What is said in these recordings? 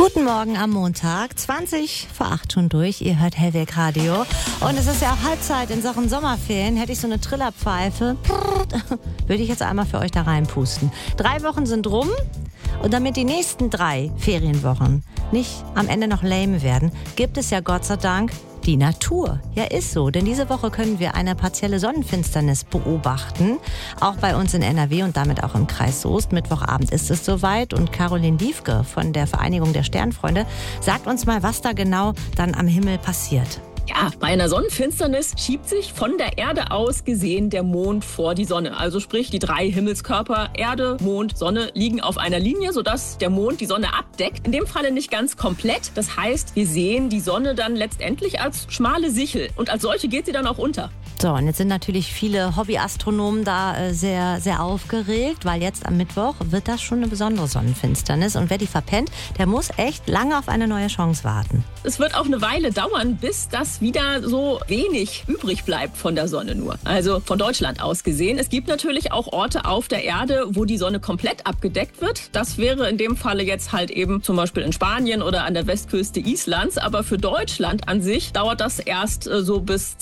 Guten Morgen am Montag, 20 vor 8 schon durch. Ihr hört Hellweg Radio. Und es ist ja auch Halbzeit in Sachen Sommerferien. Hätte ich so eine Trillerpfeife, würde ich jetzt einmal für euch da reinpusten. 3 Wochen sind rum. Und damit die nächsten 3 Ferienwochen nicht am Ende noch lame werden, gibt es ja Gott sei Dank die Natur. Ja, ist so. Denn diese Woche können wir eine partielle Sonnenfinsternis beobachten. Auch bei uns in NRW und damit auch im Kreis Soest. Mittwochabend ist es soweit. Und Caroline Diefke von der Vereinigung der Sternfreunde sagt uns mal, was da genau dann am Himmel passiert. Ja, bei einer Sonnenfinsternis schiebt sich von der Erde aus gesehen der Mond vor die Sonne. Also sprich, die 3 Himmelskörper, Erde, Mond, Sonne, liegen auf einer Linie, sodass der Mond die Sonne abdeckt. In dem Falle nicht ganz komplett. Das heißt, wir sehen die Sonne dann letztendlich als schmale Sichel. Und als solche geht sie dann auch unter. So, und jetzt sind natürlich viele Hobbyastronomen da sehr, sehr aufgeregt, weil jetzt am Mittwoch wird das schon eine besondere Sonnenfinsternis. Und wer die verpennt, der muss echt lange auf eine neue Chance warten. Es wird auch eine Weile dauern, bis das wieder so wenig übrig bleibt von der Sonne nur. Also von Deutschland aus gesehen. Es gibt natürlich auch Orte auf der Erde, wo die Sonne komplett abgedeckt wird. Das wäre in dem Falle jetzt halt eben zum Beispiel in Spanien oder an der Westküste Islands. Aber für Deutschland an sich dauert das erst so bis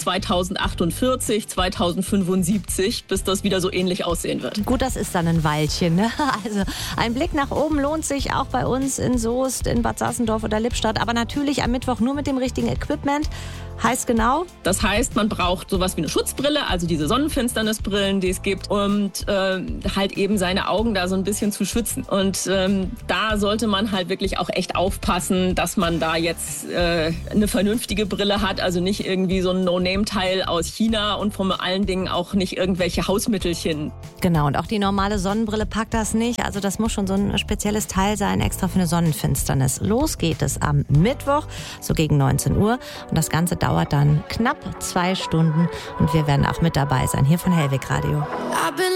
2048, 2075, bis das wieder so ähnlich aussehen wird. Gut, das ist dann ein Weilchen, ne? Also ein Blick nach oben lohnt sich auch bei uns in Soest, in Bad Sassendorf oder Lippstadt. Aber natürlich am Mittwoch nur mit dem richtigen Equipment. Heißt genau? Das heißt, man braucht sowas wie eine Schutzbrille, also diese Sonnenfinsternisbrillen, die es gibt, und halt eben seine Augen da so ein bisschen zu schützen. Und da sollte man halt wirklich auch echt aufpassen, dass man da jetzt eine vernünftige Brille hat, also nicht irgendwie so ein No-Name-Teil aus China und vor allen Dingen auch nicht irgendwelche Hausmittelchen. Genau, und auch die normale Sonnenbrille packt das nicht. Also das muss schon so ein spezielles Teil sein, extra für eine Sonnenfinsternis. Los geht es am Mittwoch, so gegen 19 Uhr. Und das Ganze dauert dann knapp 2 Stunden. Und wir werden auch mit dabei sein, hier von Hellweg Radio.